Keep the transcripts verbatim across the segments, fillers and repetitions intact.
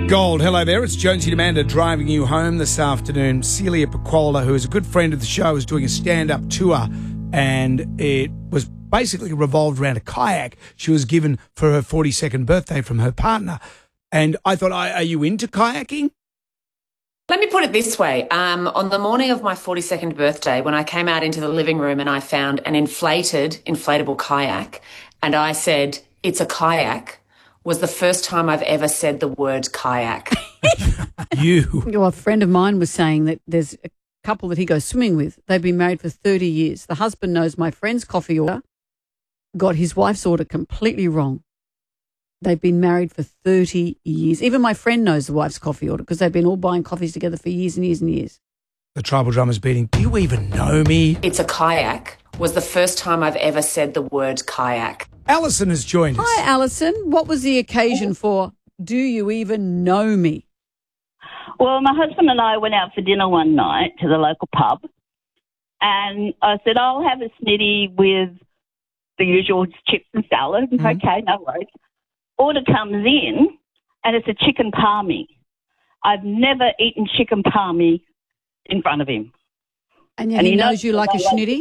Gold, hello there. It's Jonesy and Amanda driving you home this afternoon. Celia Piccola, who is a good friend of the show, is doing a stand-up tour, and it was basically revolved around a kayak she was given for her forty-second birthday from her partner. And I thought, are you into kayaking? Let me put it this way. Um, on the morning of my forty-second birthday, when I came out into the living room and I found an inflated, inflatable kayak, and I said, it's a kayak, was the first time I've ever said the word kayak. You. Well, a friend of mine was saying that there's a couple that he goes swimming with. They've been married for thirty years. The husband knows my friend's coffee order, got his wife's order completely wrong. They've been married for thirty years. Even my friend knows the wife's coffee order because they've been all buying coffees together for years and years and years. The tribal drummer's beating. Do you even know me? It's a kayak was the first time I've ever said the word kayak. Alison has joined us. Hi, Alison. What was the occasion for Do You Even Know Me? Well, my husband and I went out for dinner one night to the local pub, and I said, I'll have a snitty with the usual chips and salad. Mm-hmm. Okay, no worries. Order comes in, and it's a chicken palmy. I've never eaten chicken palmy in front of him. And yet and he, he knows, knows you like a schnitty?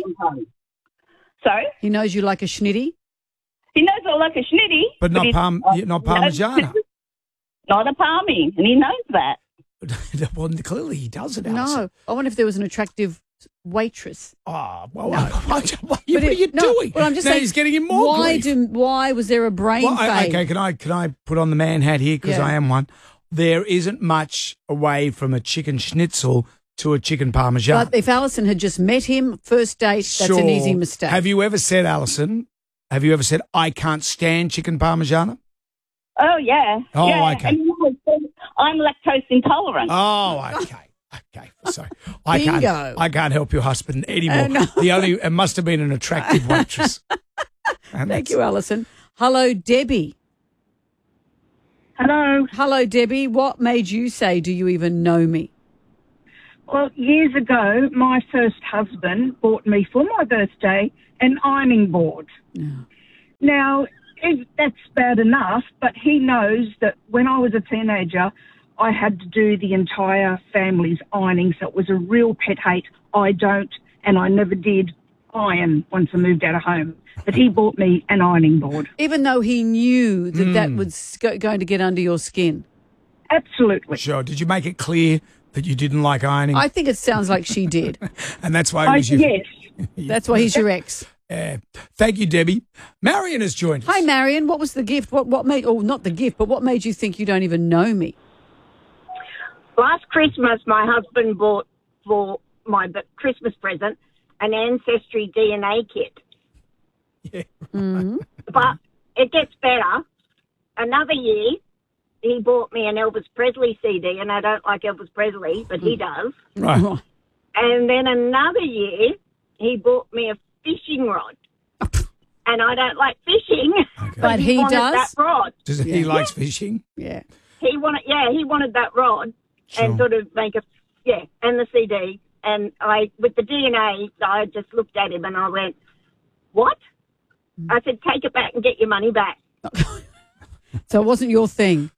Sorry? He knows you like a schnitty? He knows I like a schnitty. But, but not, palm, uh, not Parmigiana. Not a palmy, and he knows that. Well, clearly he does it, Alison. No. I wonder if there was an attractive waitress. Oh, well, no. what, what, what are you no, doing? Well, I'm just now saying, he's getting in more why grief. Do, why was there a brain well, fade? Okay, can I, can I put on the man hat here because yeah. I am one? There isn't much away from a chicken schnitzel to a chicken parmesan. But if Alison had just met him, first date, that's sure. an easy mistake. Have you ever said, Alison, have you ever said, I can't stand chicken parmesan? Oh, yeah. Oh, yeah. okay. And you know, I'm lactose intolerant. Oh, okay. Okay, sorry. I Bingo. can't, I can't help your husband anymore. Uh, no. The only, it must have been an attractive waitress. Thank you, Alison. Hello, Debbie. Hello. Hello, Debbie. What made you say, do you even know me? Well, years ago, my first husband bought me for my birthday an ironing board. No. Now, it, that's bad enough, but he knows that when I was a teenager, I had to do the entire family's ironing, so it was a real pet hate. I don't, and I never did iron once I moved out of home. But he bought me an ironing board. Even though he knew that mm. that was go- going to get under your skin? Absolutely. Sure. Did you make it clear that you didn't like ironing? I think it sounds like she did. And that's why it I, was you. Yes. That's why he's your ex. Uh, thank you, Debbie. Marion has joined us. Hi, Marion. What was the gift? What what made, oh, not the gift, but what made you think you don't even know me? Last Christmas, my husband bought for my Christmas present an Ancestry D N A kit. Yeah. Mm-hmm. But it gets better. Another year, he bought me an Elvis Presley C D, and I don't like Elvis Presley, but he does. Right. And then another year, he bought me a fishing rod. And I don't like fishing, Okay. But he wanted does? that rod. Does he Yeah. likes fishing? Yeah. He wanted, yeah, he wanted that rod Sure. and sort of make a, yeah, and the C D. And I, with the D N A, I just looked at him and I went, what? I said, take it back and get your money back. So it wasn't your thing?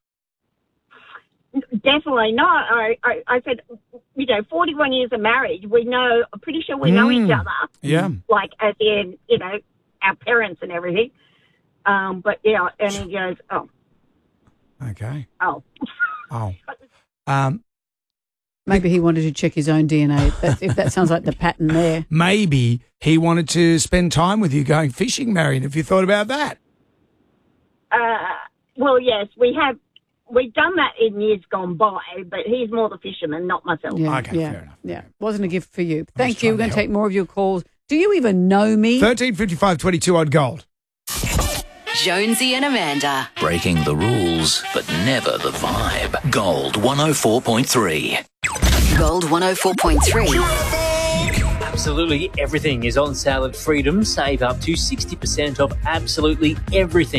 Definitely not. I, I, I said, you know, forty-one years of marriage, we know, I'm pretty sure we know Mm. each other. Yeah. Like, as in, you know, our parents and everything. Um, but, yeah, and he goes, oh, Okay. oh. Oh. Um, Maybe he wanted to check his own D N A, if, if that sounds like the pattern there. maybe he wanted to spend time with you going fishing, Marion. Have you thought about that? Uh, well, yes, we have. We've done that in years gone by, but he's more the fisherman, not myself. Yeah, Okay, yeah, fair enough. Yeah, wasn't a gift for you. just Thank you. trying We're going to to take more of your calls. Do you even know me? thirteen fifty-five twenty-two on Gold. Jonesy and Amanda. Breaking the rules, but never the vibe. Gold one oh four point three. Gold one oh four point three. Absolutely everything is on sale at Freedom. Save up to sixty percent off absolutely everything.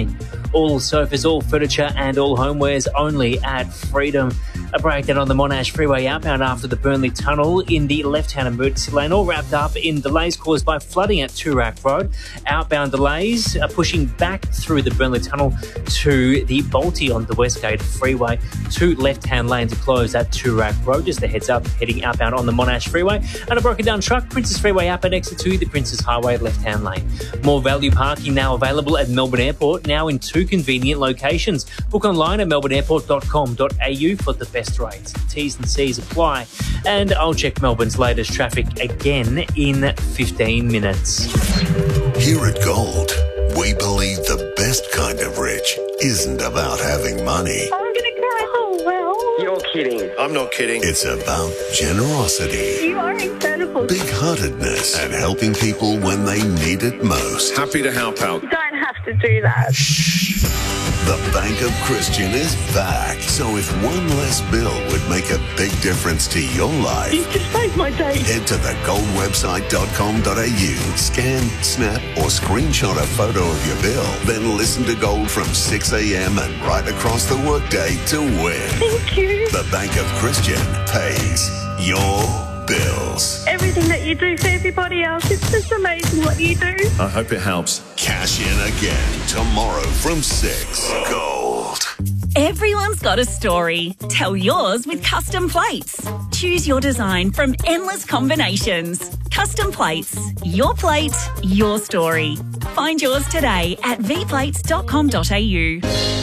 All sofas, all furniture and all homewares only at Freedom. A breakdown on the Monash Freeway outbound after the Burnley Tunnel in the left-hand emergency lane, all wrapped up in delays caused by flooding at Toorak Road. Outbound delays are pushing back through the Burnley Tunnel to the Bolte on the Westgate Freeway. Two left-hand lanes are closed at Toorak Road. Just a heads up, heading outbound on the Monash Freeway. And a broken down truck, Princess Freeway outbound exit to the Princess Highway left-hand lane. More value parking now available at Melbourne Airport, now in two convenient locations. Book online at melbourne airport dot com dot a u for the best rates. T's and C's apply. And I'll check Melbourne's latest traffic again in fifteen minutes. Here at Gold, we believe the best kind of rich isn't about having money. I'm going to cry. Oh, well. You're kidding. I'm not kidding. It's about generosity, You are incredible. big-heartedness, and helping people when they need it most. Happy to help out. You don't have to do that. The Bank of Christian is back. So if one less bill would make a big difference to your life, You just made my day. head to the gold website dot com dot a u, scan, snap, or screenshot a photo of your bill, then listen to Gold from six a.m. and right across the workday to win. Thank you. The Bank of Christian pays your bills. Everything that you do for everybody else, it's just amazing what you do. I hope it helps. Cash in again tomorrow from six. Gold. Everyone's got a story. Tell yours with Custom Plates. Choose your design from endless combinations. Custom Plates. Your plate, your story. Find yours today at v plates dot com dot a u.